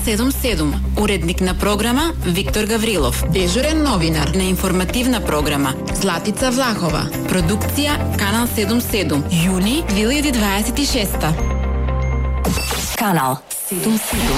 77, уредник на програма Виктор Гаврилов, дежурен новинар на информативна програма Златица Влахова, продукција Канал 77, јуни 2026. Канал 77.